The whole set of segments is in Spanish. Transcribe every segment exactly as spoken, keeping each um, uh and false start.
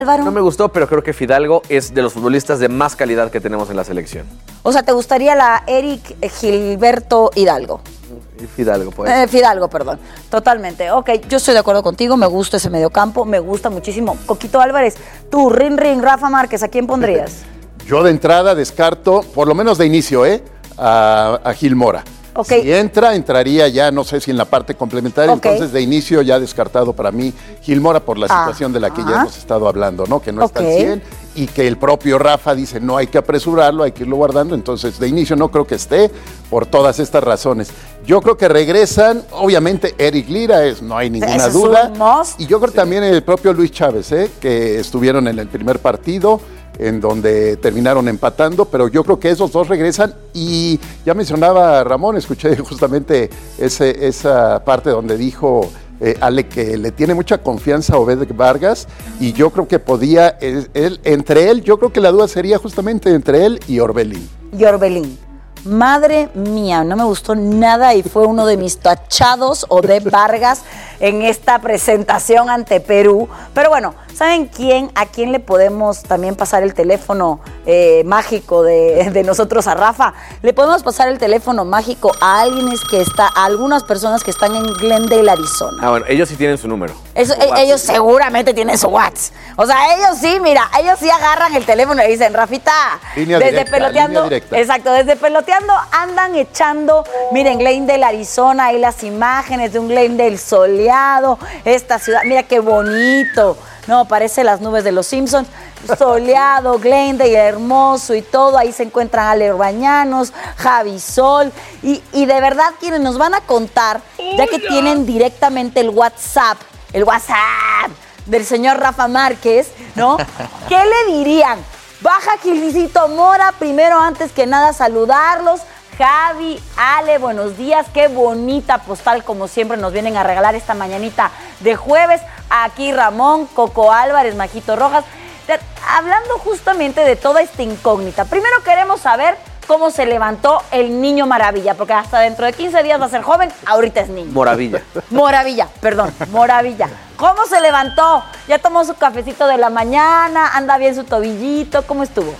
Álvaro. No me gustó, pero creo que Fidalgo es de los futbolistas de más calidad que tenemos en la selección. O sea, ¿te gustaría la Eric Gilberto Hidalgo? Fidalgo, pues. Eh, Fidalgo, perdón. Totalmente. Ok, yo estoy de acuerdo contigo, me gusta ese mediocampo, me gusta muchísimo. Coquito Álvarez, tú, Rin Rin, Rafa Márquez, ¿a quién pondrías? Yo de entrada descarto, por lo menos de inicio, ¿eh? A, a Gil Mora. Okay. Si entra, entraría ya, no sé si en la parte complementaria, Okay. entonces de inicio ya descartado para mí Gil Mora por la Ah. situación de la que Ajá. ya hemos estado hablando, ¿no? Que no está al Okay. cien y que el propio Rafa dice no hay que apresurarlo, hay que irlo guardando, entonces de inicio no creo que esté por todas estas razones. Yo creo que regresan, obviamente Eric Lira, es, no hay ninguna Ese es duda, un must. y yo creo también el propio Luis Chávez, ¿eh? Que estuvieron en el primer partido, en donde terminaron empatando, pero yo creo que esos dos regresan y ya mencionaba Ramón, escuché justamente ese, esa parte donde dijo eh, Ale que le tiene mucha confianza a Obed Vargas y yo creo que podía, él, él, entre él, yo creo que la duda sería justamente entre él y Orbelín. Y Orbelín. Madre mía, no me gustó nada y fue uno de mis tachados o de Vargas en esta presentación ante Perú. Pero bueno, ¿saben quién? ¿A quién le podemos también pasar el teléfono eh, mágico de, de nosotros a Rafa? Le podemos pasar el teléfono mágico a alguien que está, a algunas personas que están en Glendale, Arizona. Ah, bueno, ellos sí tienen su número. Eso, e- ellos seguramente tienen su WhatsApp. O sea, ellos sí, mira, ellos sí agarran el teléfono y dicen, Rafita, Línea desde directa, peloteando, línea directa. exacto, desde peloteando andan echando, miren, Glendale, Arizona, ahí las imágenes de un Glendale soleado, esta ciudad, mira qué bonito, no, parece las nubes de los Simpsons, soleado, Glendale, hermoso y todo, ahí se encuentran Ale Bañanos, Javi Sol, y, y de verdad quienes nos van a contar, ya que tienen directamente el WhatsApp, el WhatsApp del señor Rafa Márquez, ¿no? ¿Qué le dirían? Baja Gilicito Mora, primero antes que nada saludarlos. Javi, Ale, buenos días, qué bonita postal como siempre nos vienen a regalar esta mañanita de jueves. Aquí Ramón, Coco Álvarez, Majito Rojas, hablando justamente de toda esta incógnita. Primero queremos saber cómo se levantó el niño Maravilla, porque hasta dentro de quince días va a ser joven, ahorita es niño. Moravilla. Moravilla, perdón, Moravilla. ¿Cómo se levantó? ¿Ya tomó su cafecito de la mañana? ¿Anda bien su tobillito? ¿Cómo estuvo?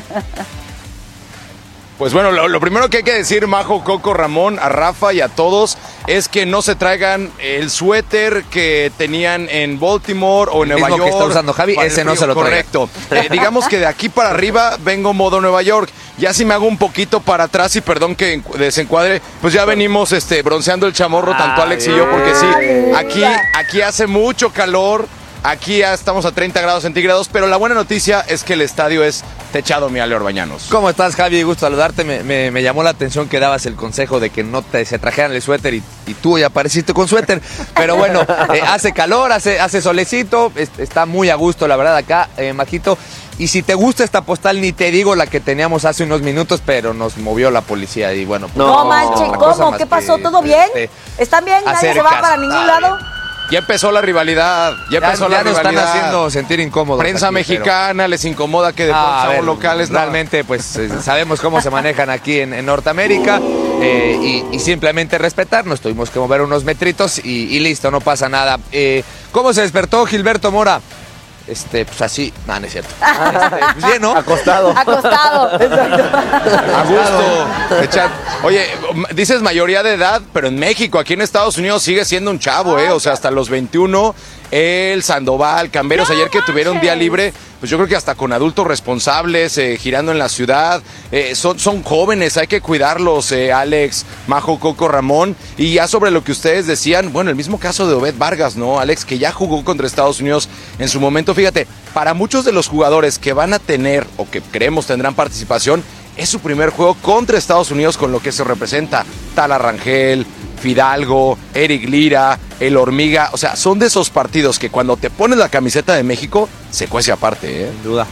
Pues bueno, lo, lo primero que hay que decir, Majo, Coco, Ramón, a Rafa y a todos, es que no se traigan el suéter que tenían en Baltimore o en Nueva mismo York. que está usando Javi, para el ese no frío. se lo traiga. Correcto. Eh, digamos que de aquí para arriba vengo modo Nueva York. Ya si me hago un poquito para atrás y perdón que desencuadre, pues ya venimos este, bronceando el chamorro, tanto Ah, Alex y yo, porque sí, bien. aquí, aquí hace mucho calor. Aquí ya estamos a treinta grados centígrados, pero la buena noticia es que el estadio es techado, mi Ale Orbañanos. ¿Cómo estás, Javi? Gusto saludarte. Me, me, me llamó la atención que dabas el consejo de que no te, se trajeran el suéter y, y tú ya apareciste con suéter. Pero bueno, eh, hace calor, hace, hace solecito, es, está muy a gusto, la verdad, acá, eh, Majito. Y si te gusta esta postal, ni te digo la que teníamos hace unos minutos, pero nos movió la policía y bueno. No, No, manche, otra cosa ¿cómo? más ¿Qué pasó? que, ¿Todo bien? este, ¿Están bien? ¿Nadie hacer se va caso. para ningún Está lado? bien. Ya empezó la rivalidad, ya Ya, empezó ya la nos rivalidad. están haciendo sentir incómodos. Prensa aquí, pero- mexicana, les incomoda que de Ah, pronto a seamos ver, locales. No. Realmente, pues eh, sabemos cómo se manejan aquí en, en Norteamérica eh, y, y simplemente respetarnos. Tuvimos que mover unos metritos y, y listo, no pasa nada. Eh, ¿Cómo se despertó Gilberto Mora? Este, pues así, no, no es cierto. Este, pues bien, ¿no? Acostado. Acostado. Exacto. A gusto. Echar- Oye, dices mayoría de edad, pero en México, aquí en Estados Unidos sigue siendo un chavo, ¿eh? O sea, hasta los veintiuno, él, Sandoval, Camberos, ¡No ayer que tuvieron manches! día libre, pues yo creo que hasta con adultos responsables, eh, girando en la ciudad, eh, son, son jóvenes, hay que cuidarlos, eh, Alex, Majo, Coco, Ramón, y ya sobre lo que ustedes decían, bueno, el mismo caso de Obed Vargas, ¿no, Alex? Que ya jugó contra Estados Unidos en su momento, fíjate, para muchos de los jugadores que van a tener, o que creemos tendrán participación, es su primer juego contra Estados Unidos con lo que se representa Tala Rangel, Fidalgo, Eric Lira, El Hormiga, o sea, son de esos partidos que cuando te pones la camiseta de México, se cuece aparte, ¿eh? Sin duda.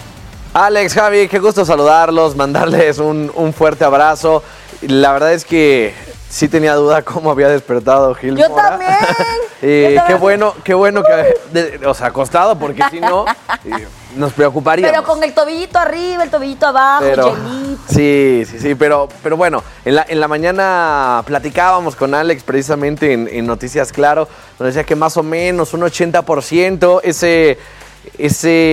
Alex, Javi, qué gusto saludarlos, mandarles un, un fuerte abrazo. La verdad es que sí tenía duda cómo había despertado Gil Yo Mora. también. Y Yo qué también. bueno, qué bueno que, de- o sea, acostado, porque si no, eh, nos preocuparíamos. Pero con el tobillito arriba, el tobillito abajo, Pero- hielito. sí, sí, sí, pero, pero bueno, en la, en la mañana platicábamos con Alex precisamente en, en Noticias Claro, nos decía que más o menos un ochenta por ciento ese, ese